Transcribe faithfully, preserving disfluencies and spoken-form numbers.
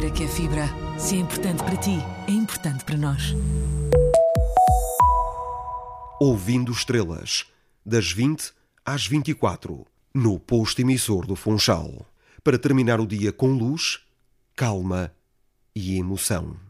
Fibra que é fibra. Se é importante para ti, é importante para nós. Ouvindo Estrelas, das vinte às vinte e quatro, no posto emissor do Funchal. Para terminar o dia com luz, calma e emoção.